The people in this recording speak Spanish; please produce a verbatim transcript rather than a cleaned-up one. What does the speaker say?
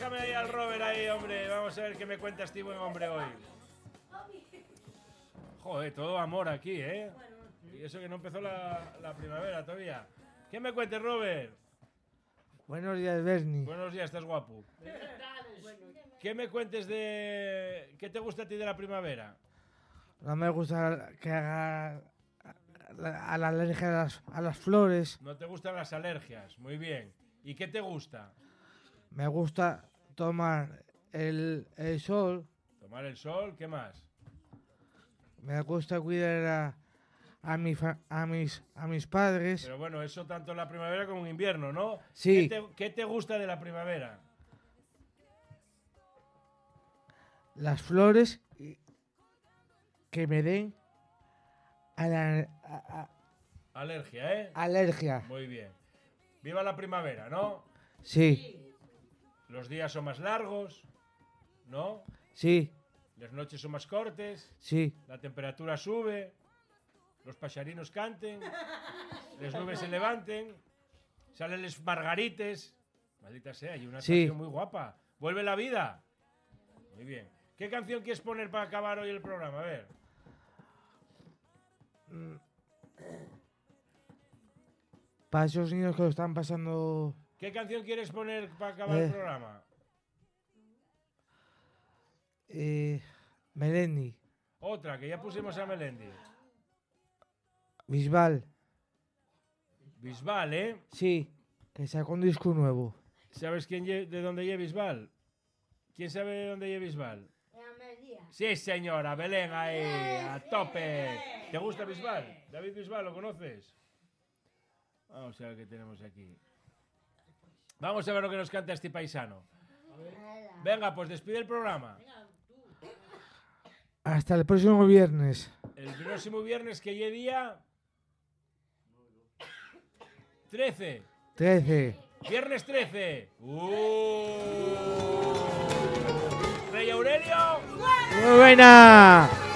déjame ahí al Robert ahí, hombre. Vamos a ver qué me cuenta este buen hombre hoy. Joder, todo amor aquí, ¿eh? Y eso que no empezó la, la primavera todavía. ¿Qué me cuentes, Robert? Buenos días, Bernie. Buenos días, estás guapo. ¿Qué me cuentes de... ¿Qué te gusta a ti de la primavera? No me gusta que haga a la alergia a las, a las flores. No te gustan las alergias, muy bien. ¿Y qué te gusta? Me gusta tomar el, el sol. Tomar el sol, ¿qué más? Me gusta cuidar a, a, mi fa, a, mis, a mis padres. Pero bueno, eso tanto en la primavera como en invierno, ¿no? Sí. ¿Qué te, qué te gusta de la primavera? Las flores que me den a la, a, a, alergia, ¿eh? Alergia. Muy bien. Viva la primavera, ¿no? Sí. Los días son más largos, ¿no? Sí. Las noches son más cortes. Sí. La temperatura sube. Los paxarinos canten. Las nubes se levanten. Salen los margarites. Maldita sea, hay una sí. canción muy guapa. ¿Vuelve la vida? Muy bien. ¿Qué canción quieres poner para acabar hoy el programa? A ver. Para esos niños que lo están pasando... ¿Qué canción quieres poner para acabar eh, el programa? Eh, Melendi. Otra, que ya pusimos a Melendi. Bisbal. Bisbal, ¿eh? Sí, que sacó un disco nuevo. ¿Sabes quién de dónde lleva Bisbal? ¿Quién sabe de dónde lleva Bisbal? Sí, señora, Belén ahí, a tope. ¿Te gusta Bisbal? ¿David Bisbal, lo conoces? Vamos a ver qué tenemos aquí. Vamos a ver lo que nos canta este paisano. Venga, pues despide el programa. Hasta el próximo viernes. El próximo viernes, que ya día... trece. trece. Viernes trece. ¡Uh! ¡Rey Aurelio! ¡Muy buena!